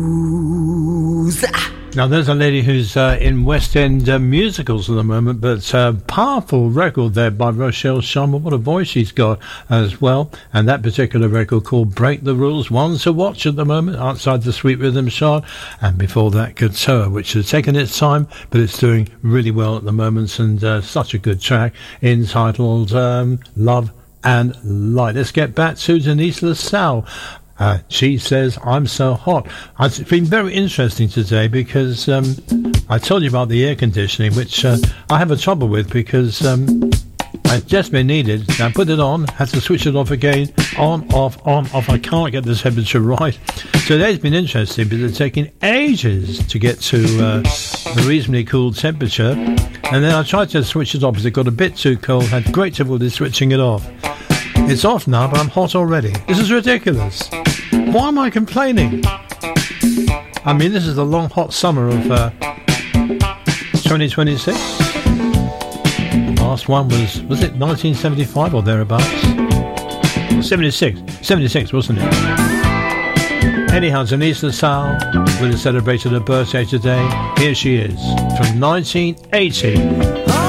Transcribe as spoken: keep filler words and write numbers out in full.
Now, there's a lady who's uh, in West End uh, musicals at the moment, but uh, powerful record there by Rochelle Sharma. What a voice she's got as well. And that particular record called Break the Rules, one to watch at the moment, outside the Sweet Rhythm chart. And before that, Couture, which has taken its time, but it's doing really well at the moment. And uh, such a good track entitled um, Love and Light. Let's get back to Denise LaSalle. Uh, she says, I'm so hot. It's been very interesting today because um, I told you about the air conditioning, which uh, I have a trouble with because um, it's just been needed. I put it on, had to switch it off again, on, off, on, off. I can't get the temperature right. Today's been interesting because it's taking ages to get to uh, a reasonably cool temperature. And then I tried to switch it off because it got a bit too cold, had great difficulty switching it off. It's off now, but I'm hot already. This is ridiculous. Why am I complaining? I mean, this is the long, hot summer of uh, twenty twenty-six. Last one was, was it nineteen seventy-five or thereabouts? seventy-six. seventy-six, wasn't it? Anyhow, Denise LaSalle would have celebrated her birthday today. Here she is, from nineteen eighty.